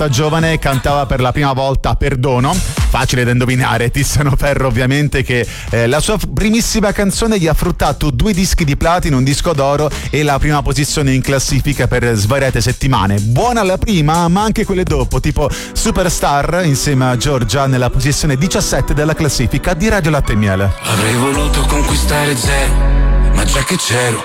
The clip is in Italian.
ragazzetta giovane cantava per la prima volta Perdono, facile da indovinare, Tiziano Ferro ovviamente, che la sua primissima canzone gli ha fruttato 2 dischi di platino, un disco d'oro e la prima posizione in classifica per svariate settimane. Buona la prima, ma anche quelle dopo, tipo Superstar insieme a Giorgia nella posizione 17 della classifica di Radio Latte e Miele. Avrei voluto conquistare zero, ma già che c'ero